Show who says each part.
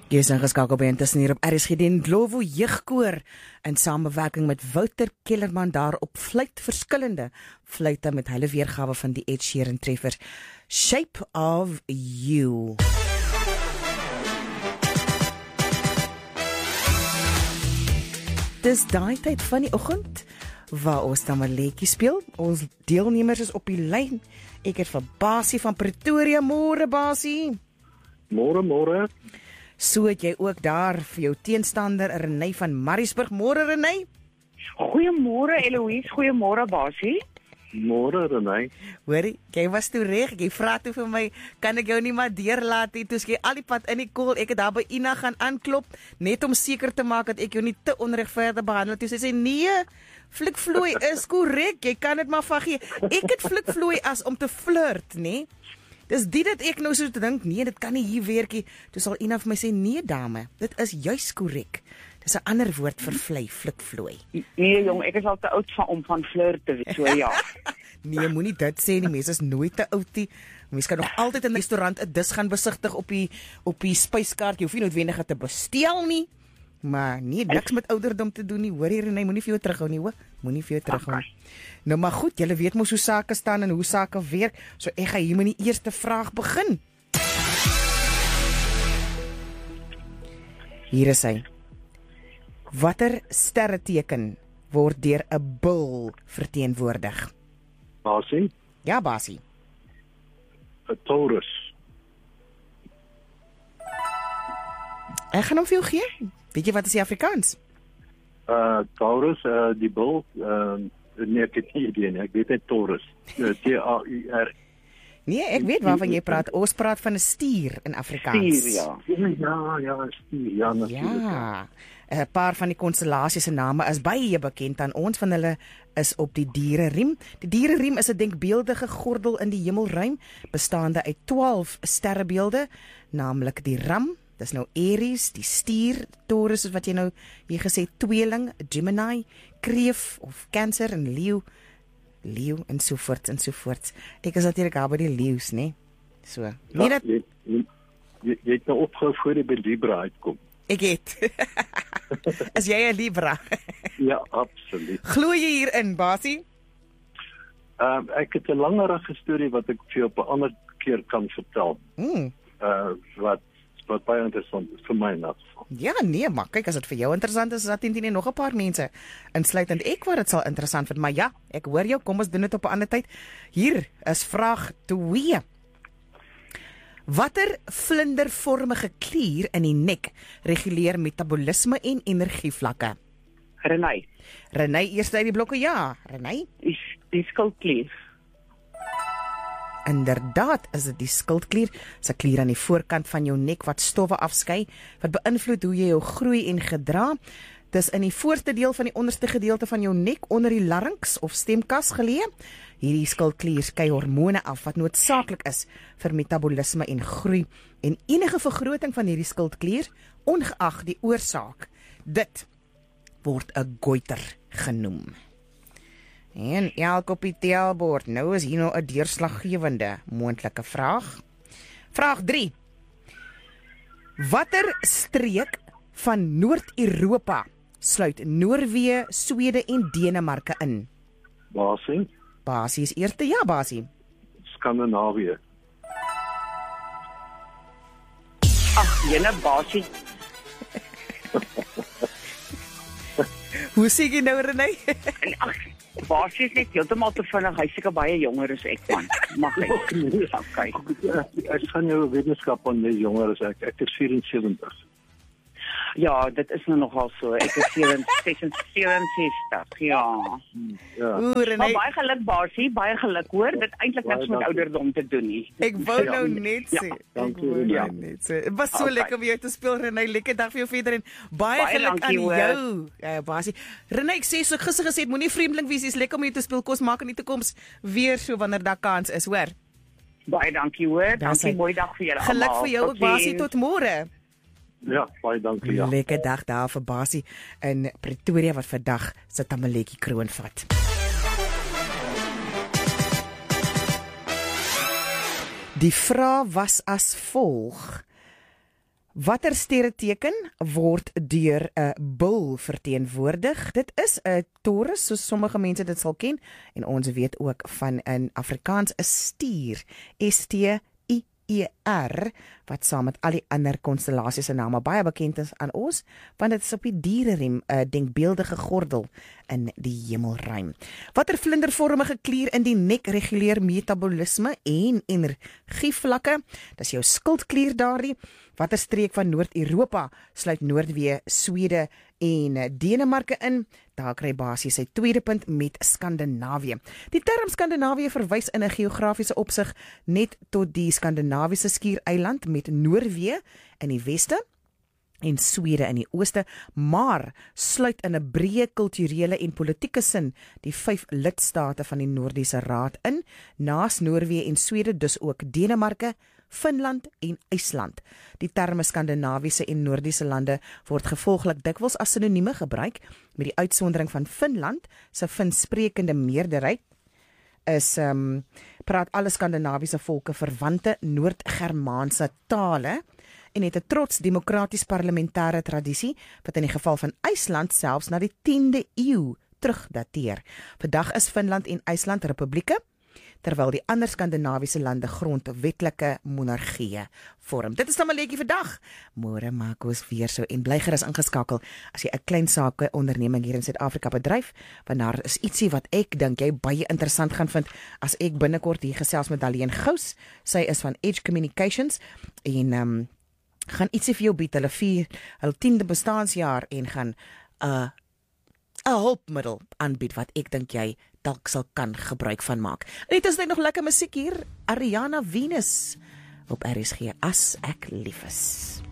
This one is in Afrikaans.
Speaker 1: Jy is ingeskakel by Intussen hier op RSG den Glovo Jeugkoor in samewerking met Wouter Kellerman daar op fluit verskillende fluite met hulle weergawe van die Ed Sheeran treffer Shape of You. Dis daai tyd van die oggend waar ons tamaletjie speel. Ons deelnemers is op die lyn. Ek het vir Basie van Pretoria. Môre Basie.
Speaker 2: Môre.
Speaker 1: So het jy ook daar vir jou teenstander Renay van Mariesburg. Môre Renay.
Speaker 3: Goeiemôre Eloise, goeiemôre Basie.
Speaker 2: Môre Renay.
Speaker 1: Hoorie, jy was toe reg. Jy vra toe vir my, kan ek jou nie maar deurlaat nie? Toe skiet al die pad in die koel. Ek het daar by Ina gaan aanklop net om seker te maak dat ek jou nie te onregverdig behandel. Toe sê sy nee, flikvloei is korrek. Jy kan dit maar van gee. Ek het flikvloei as om te flirt, nê? Dis dit dat ek nou so te dink, nee, dit kan nie hier werkie. Toe sal Ina vir my sê, nee dame, dit is juis korrek. Dis 'n ander woord vir flikvloei.
Speaker 3: Nee jong, ek is al te oud om van flirt te wees, so ja.
Speaker 1: Nee, moenie dit sê nie, mense is nooit te oud nie. Mense kan nog altyd in 'n restaurant 'n dis gaan besigtig op die spyskaart. Jy hoef nie noodwendig te bestel nie. Maar nee, niks met ouderdom te doen nie. Hoor hier Renay, moenie vir jou terughou nie, hoor. Moenie vir jou terughou nie. Nou maar goed, julle weet mos hoe sake staan en hoe sake werk. So ek gaan hier met die eerste vraag begin. Hier is hy. Watter sterreteken word deur 'n bil verteenwoordig?
Speaker 2: Basie,
Speaker 1: Ja, Basie.
Speaker 2: 'n Taurus.
Speaker 1: Ek gaan hom vir jou gee. Weet jy wat is die Afrikaans?
Speaker 2: Taurus, die bil, nee, ek het nie idee nie. Ek weet net Taurus. T-A-U-R.
Speaker 1: Nee, ek weet waarvan jy praat. Ons praat van 'n stier in Afrikaans.
Speaker 3: Stier, ja.
Speaker 2: Ja, stier, ja, natuurlijk.
Speaker 1: Ja. 'n Paar van die konstellasies se name is baie bekend aan ons. Van hulle is op die diereriem. Die diereriem is 'n denkbeeldige gordel in die hemelruim, bestaande uit 12 sterrebeelde, naamlik die ram. Dis nou Aries, die stier, Taurus is wat jy nou hier gesê, tweeling, Gemini, kreef of Cancer en leeu en so voort. Ek is natuurlik daar by die leeu's, né? So. Nie dat
Speaker 2: Jy het nou opgehou voor jy by Libra uitkom.
Speaker 1: ek het. Is jy 'n Libra?
Speaker 2: Ja, absoluut.
Speaker 1: Glo jy hierin, Basie?
Speaker 2: Ek het 'n langerige storie wat ek vir jou op 'n ander keer kan vertel. Wat baie interessant is vir my in elk geval.
Speaker 1: Ja, nee, maar kyk, as dit vir jou interessant is dat nie nog 'n paar mense insluitend ek wat dit sal interessant vind, maar ja, ek hoor jou, kom ons doen dit op 'n ander tyd. Hier is vraag 2. Watter vlindervormige klier in die nek reguleer metabolisme en energievlakke? Renay, eers uit die blokke, ja. Renay?
Speaker 3: Die skildklier.
Speaker 1: Inderdaad is dit die skildklier. Dis 'n klier aan die voorkant van jou nek wat stowwe afskei, wat beïnvloed hoe jy jou groei en gedra. Dis in die voorste deel van die onderste gedeelte van jou nek onder die larynx of stemkas geleë. Hierdie skildklier skei hormone af wat noodsaaklik is vir metabolisme en groei, en enige vergroting van hierdie skildklier, ongeag die oorsaak, dit word 'n goiter genoem. En elk op die telbord, nou is hier nou 'n deurslaggewende moontlike vraag. Vraag 3. Watter streek van Noord-Europa sluit Noorwe, Swede en Denemarke in?
Speaker 2: Basie,
Speaker 1: Basie is eerste, ja Basie.
Speaker 2: Skandinawië.
Speaker 3: Ag, jene Basie.
Speaker 1: Hoe sê jy nou Renay?
Speaker 3: En ag, Basie is net heeltemal te vinnig. Hy seker baie jonger as ek man. Mag hy. Okay.
Speaker 2: Ek gaan jou wetenskap aan jy jonger as ek. Ek is 74.
Speaker 3: Ja, dit is nou nogal so. Ek is 67, ja.
Speaker 1: Renay,
Speaker 3: Maar baie geluk Basie, baie geluk hoor. Dit eintlik niks met ouderdom te doen nie.
Speaker 1: ek wou nou net sê.
Speaker 2: dankie,
Speaker 1: Ek wou nou
Speaker 2: ja.
Speaker 1: net sê. Het was so
Speaker 3: Okay.
Speaker 1: lekker om jou te speel Renay. Lekker dag vir jou verder en baie
Speaker 3: Baie
Speaker 1: geluk
Speaker 3: dankie,
Speaker 1: aan
Speaker 3: hoor.
Speaker 1: jou. Basie. Renay, ek sê so gister gesê, moenie vreemdeling wees, is lekker om jou te speel. Kos maak in die toekoms weer so wanneer daar kans is, hoor.
Speaker 3: Baie dankie hoor.
Speaker 1: Daar
Speaker 3: Dankie,
Speaker 1: sy.
Speaker 3: mooi dag vir julle
Speaker 1: Geluk
Speaker 3: almal.
Speaker 1: vir jou ook Basie, tot môre.
Speaker 2: Ja, baie dankie, ja.
Speaker 1: Lekker dag daar vir Basie in Pretoria wat vandag sy tamaletjie kroon vat. Die vraag was as volg: Watter sterreteken word deur 'n bul verteenwoordig? Dit is 'n Taurus, soos sommige mense dit sal ken, en ons weet ook van in Afrikaans 'n stier, STIER, wat saam met al die ander konstellasies se name baie bekend is aan ons, want dit is op die diereriem 'n denkbeeldige gordel in die hemelruim. Watter vlindervormige klier in die nek reguleer metabolisme en energievlakke? Dis jou skildklier daardie. Watter streek van Noord-Europa sluit Noordwee, Swede en Denemarke in? Daar kry basies sy tweede punt met Skandinawië. Die term Skandinawië verwys in 'n geografiese opsig net tot die Skandinawiese skiereiland met Noorwee in die weste en Swede in die ooste, maar sluit in 'n breë kulturele en politieke sin die 5 lidstate van die Noordiese Raad in, naas Noorwee en Swede dus ook Denemarke, Finland en IJsland. Die terme Skandinawiese en Noordiese lande word gevolglik dikwels as sinonieme gebruik, met die uitsondering van Finland se Finsprekende meerderheid is praat alle Skandinawiese volke verwante Noord-Germaanse tale en het 'n trots demokraties parlementêre tradisie wat in die geval van IJsland selfs na die 10de eeu terugdateer. Vandag is Finland en IJsland republieke, terwyl die ander Skandinawiese lande grondwetlike monargieë vorm. Dit is dan 'n letjie vandag. Môre maak ons weer so en bly gerus ingeskakel as jy 'n klein sake onderneming hier in Suid-Afrika bedryf, want daar is ietsie wat ek dink jy baie interessant gaan vind as ek binnekort hier gesels met Daleen Gous. Sy is van Edge Communications en gaan ietsie vir jou bied. Hulle vier hul 10de bestaanjaar en gaan 'n hulpmiddel aanbied wat ek dink jy dalk sal kan gebruik van maak. En dit is net nog lekker musiek hier. Ariana Venus op RSG, As Ek Lief Is.